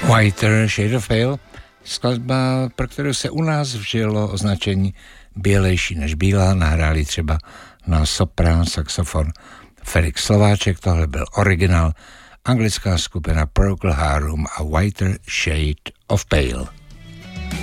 Whiter Shade of Pale, skladba, pro kterou se u nás vžilo označení bělejší než bílá, nahráli třeba na soprán, saxofon Felix Slováček, tohle byl originál, anglická skupina Procol Harum a Whiter Shade of Pale.